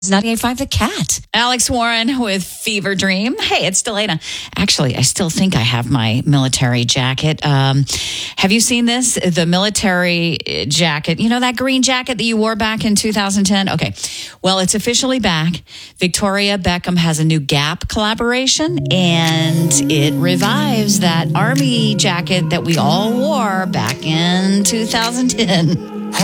It's 98.5 The Cat. Alex Warren with Fever Dream. Hey, it's Delana. Actually, I still think I have my military jacket. Have you seen this? The military jacket. You know that green jacket that you wore back in 2010? Okay. Well, it's officially back. Victoria Beckham has a new Gap collaboration, and it revives that army jacket that we all wore back in 2010.